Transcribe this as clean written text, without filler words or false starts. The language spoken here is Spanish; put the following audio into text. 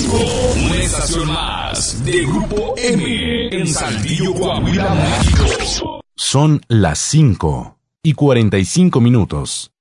Una estación más de Grupo M en Saltillo, Coahuila, México. Son las 5:45.